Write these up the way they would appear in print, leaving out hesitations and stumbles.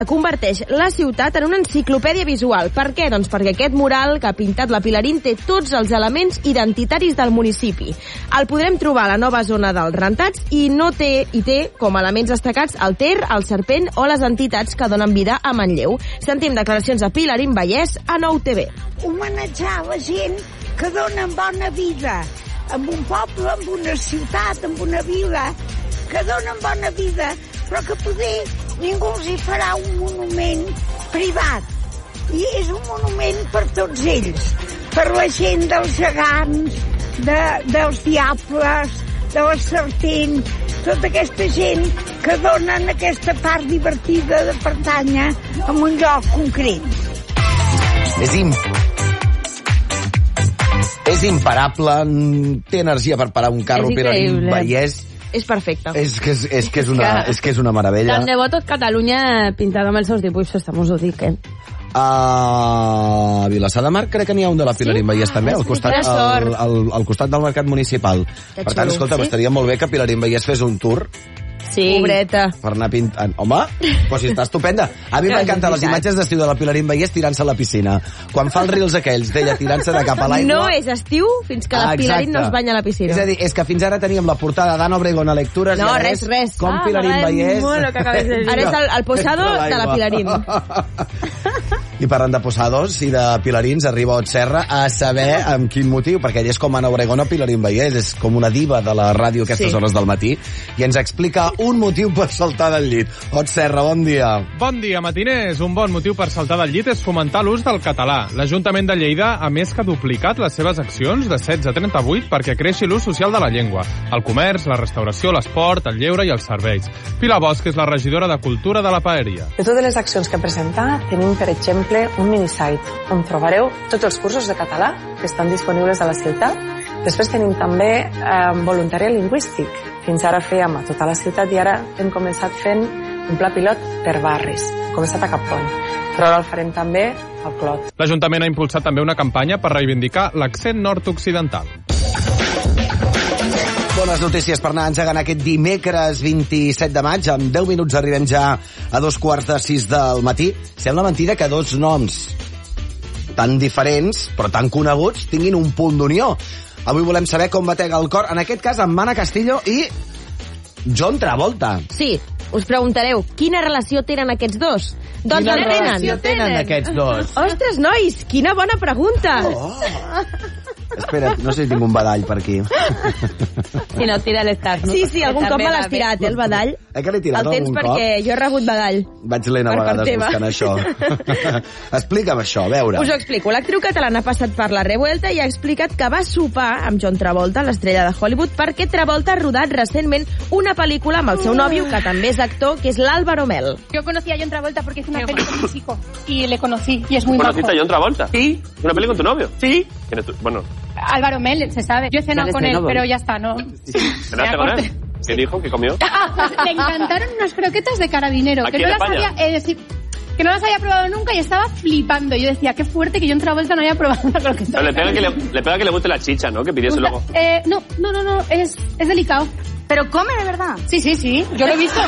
converteix la ciutat en una enciclopèdia visual. Per què? Doncs perquè aquest mural que ha pintat la Pilarín té tots els elements identitaris del municipi. El podrem trobar a la nova zona dels rentats i té com a elements destacats el Ter, el Serpent o les entitats que donen vida a Manlleu. Sentim declaracions de Pilarín Vallès a Nou TV. Homenatjar la gent que donen bona vida en un poble, en una ciutat, en una vila, que donen bona vida, però que poder ningú els hi farà un monument privat. I és un monument per tots ells, per la gent dels gegants, dels diables, de la serpent, tota aquesta gent que donen aquesta part divertida de pertànyer a un lloc concret. És imparable, té energia per parar un carro, Pilarín Vallès. És perfecte. És que és una meravella. Tant de bo tot Catalunya pintada amb els seus dibuixos, també us ho dic, A Vilassar de Mar crec que n'hi ha un de la Pilarín Vallès també, al costat del mercat municipal. Per tant, escolta, estaria molt bé que Pilarín Vallès fes un tour. Sí. Pobreta. Per anar pintant. Home, però si està estupenda. A mi m'encanten les imatges d'estiu de la Pilarín Vallès tirant-se a la piscina. Quan fa els reels aquells d'ella tirant-se de cap a l'aigua... No és estiu fins que la Pilarín no es banya a la piscina. És a dir, és que fins ara teníem la portada d'Anna Obregón a lectures... No, res. Com Pilarín Vallès... Ara és el posado de la Pilarín. I parlant de posados i de Pilarins, arriba Ot Serra a saber amb quin motiu, perquè ella és com Anna Obregón o Pilarín Vallès, és com una diva de la ràdio a aquestes hores del matí, i ens explica un motiu per saltar del llit. Ot Serra, bon dia. Bon dia, matiners. Un bon motiu per saltar del llit és fomentar l'ús del català. L'Ajuntament de Lleida ha més que duplicat les seves accions de 16 a 38 perquè creixi l'ús social de la llengua. El comerç, la restauració, l'esport, el lleure i els serveis. Pilar Bosch és la regidora de Cultura de la Paeria. De totes les accions que presentar, tenim, per exemple, un minisite on trobareu tots els cursos de català que estan disponibles a la ciutat. Després tenim també voluntariat lingüístic. Fins ara fèiem a tota la ciutat i ara hem començat fent un pla pilot per barris. Hem començat a Capon, però ara el farem també al Clot. L'Ajuntament ha impulsat també una campanya per reivindicar l'accent nord-occidental. Bones notícies per anar engegant aquest dimecres 27 de maig. En 10 minuts arribem ja a 5:45 del matí. Sembla mentida que dos noms tan diferents, però tan coneguts, tinguin un punt d'unió. Avui volem saber com batega el cor, en aquest cas amb Mana Castillo i John Travolta. Sí, us preguntareu, quina relació tenen aquests dos? Doncs quina relació tenen aquests dos? Ostres, nois, quina bona pregunta! Espera, no sé si tinc un badall per aquí. Si no, tira l'estat. Sí, algun cop me l'has tirat, el badall. Que l'he tirat el tens perquè jo he rebut badall. Vaig lent a vegades buscant això. Explica'm això, a veure. Us ho explico. L'actriu catalana ha passat per la Revuelta i ha explicat que va sopar amb John Travolta, l'estrella de Hollywood, perquè Travolta ha rodat recentment una pel·lícula amb el seu nòvio, que també és actor, que és l'Álvaro Mel. Yo conocí a John Travolta porque hizo una peli con mi chico y le conocí y es muy majo. ¿Conociste a John Travolta? Sí. ¿Una peli con tu novio? Sí. ¿Quién es tu? Bueno. Álvaro Mel, se sabe. Yo he cenado con él, pero ya está, ¿no? ¿Cenaste con él? ¿Qué dijo? ¿Qué comió? Le encantaron unas croquetas de carabinero. ¿Aquí Que no en las España? había, que no las había probado nunca y estaba flipando. Yo decía, qué fuerte que John Travolta no haya probado una croqueta. Pero le pega que le guste la chicha, ¿no? Que pidiese luego. No, es delicado. ¿Pero come de verdad? Sí, yo lo he visto.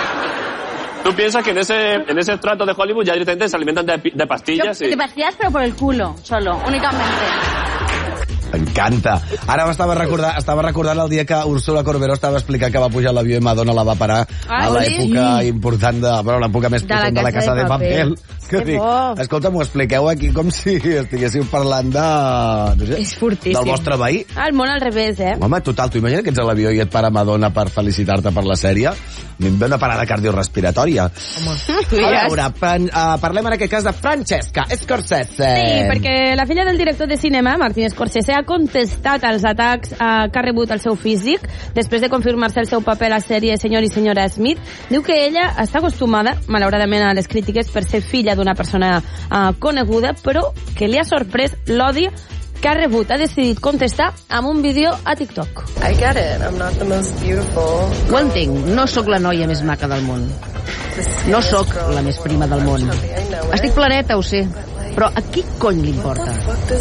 ¿Tú piensas que en ese estrato de Hollywood ya directamente se alimentan de pastillas? De pastillas, pero por el culo, solo, únicamente. M'encanta. Ara estava recordant el dia que Úrsula Corberó estava explicant que va pujar a l'avió i Madonna la va parar a l'època important l'època més potent de la Casa de Papel. Que dic, escolta, m'ho expliqueu aquí com si estiguéssiu parlant de... No sé, és fortíssim. Del vostre veí. El món al revés, Home, total, tu imagina que ets a l'avió i et para Madonna per felicitar-te per la sèrie? A mi em ve una parada cardiorespiratòria. Home, a veure, parlem en aquest cas de Francesca Scorsese. Sí, perquè la filla del director de cinema, Martin Scorsese, ha contestat als atacs que ha rebut el seu físic després de confirmar-se el seu paper a la sèrie Senyor i senyora Smith. Diu que ella està acostumada, malauradament, a les crítiques per ser filla d'una persona coneguda, però que li ha sorprès l'odi que ha rebut. Ha decidit contestar amb un vídeo a TikTok. I get it, I'm not the most beautiful. Ho entenc, no sóc la noia més maca del món. No sóc la més prima del món. Estic planeta, ho sé, però a qui cony li importa?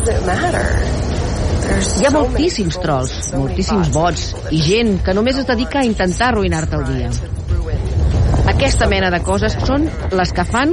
Hi ha moltíssims trolls, moltíssims bots i gent que només es dedica a intentar arruïnar-te el dia. A Aquesta mena de coses són les que fan